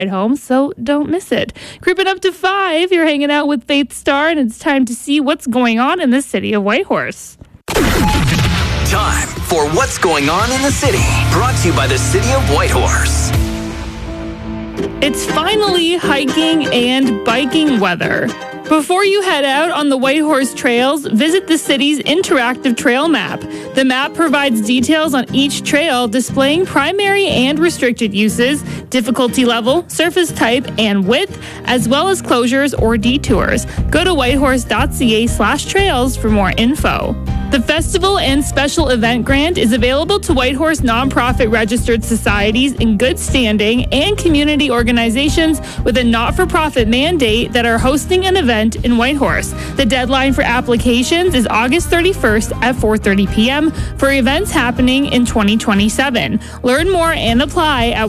at home, so don't miss it. Creeping up to 5, you're hanging out with Faith Star, and it's time to see what's going on in the city of Whitehorse. Time for What's Going On in the City, brought to you by the City of Whitehorse. It's finally hiking and biking weather. Before you head out on the Whitehorse trails, visit the city's interactive trail map. The map provides details on each trail, displaying primary and restricted uses, difficulty level, surface type, and width, as well as closures or detours. Go to whitehorse.ca/trails for more info. The Festival and Special Event Grant is available to Whitehorse nonprofit registered societies in good standing and community organizations with a not-for-profit mandate that are hosting an event in Whitehorse. The deadline for applications is August 31st at 4:30 p.m. for events happening in 2027. Learn more and apply at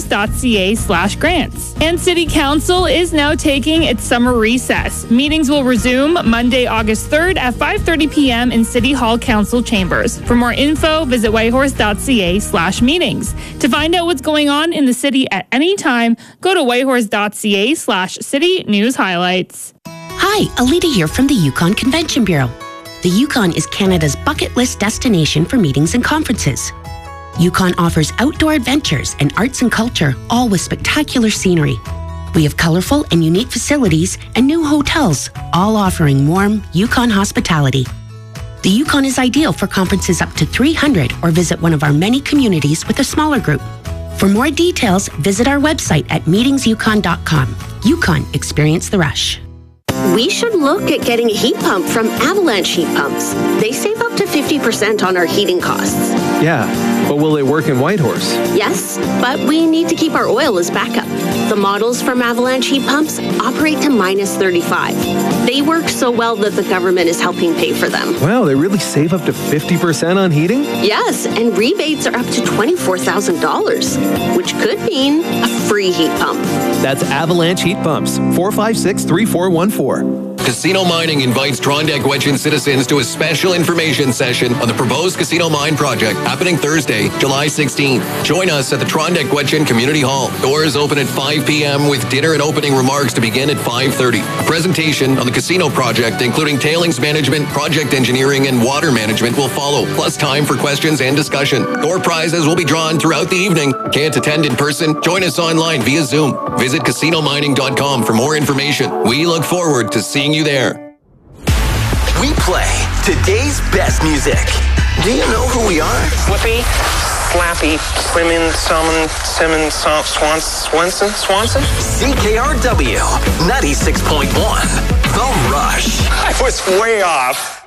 whitehorse.ca/grants. And City Council is now taking its summer recess. Meetings will resume Monday, August 3rd at 5:30 p.m. in City Hall Council Chambers. For more info, visit whitehorse.ca/meetings. To find out what's going on in the city at any time, go to whitehorse.ca/city news highlights. Hi, Alita here from the Yukon Convention Bureau. The Yukon is Canada's bucket list destination for meetings and conferences. Yukon offers outdoor adventures and arts and culture, all with spectacular scenery. We have colorful and unique facilities and new hotels, all offering warm Yukon hospitality. The Yukon is ideal for conferences up to 300 or visit one of our many communities with a smaller group. For more details, visit our website at meetingsyukon.com. Yukon, experience the rush. We should look at getting a heat pump from Avalanche Heat Pumps. They save up to 50% on our heating costs. Yeah, but will they work in Whitehorse? Yes, but we need to keep our oil as backup. The models from Avalanche Heat Pumps operate to -35. They work so well that the government is helping pay for them. Wow, they really save up to 50% on heating? Yes, and rebates are up to $24,000, which could mean a free heat pump. That's Avalanche Heat Pumps, 456-3414. Casino Mining invites Trondheim-Gwecchan citizens to a special information session on the proposed casino mine project happening Thursday, July 16th. Join us at the Trondheim-Gwecchan Community Hall. Doors open at 5 p.m. with dinner and opening remarks to begin at 5:30. A presentation on the casino project, including tailings management, project engineering, and water management will follow, plus time for questions and discussion. Door prizes will be drawn throughout the evening. Can't attend in person? Join us online via Zoom. Visit CasinoMining.com for more information. We look forward to seeing you there. We play today's best music. Do you know who we are? Flippy, Flappy, Swimming, Summon, Simmons, Swanson? CKRW 96.1, The Rush. I was way off.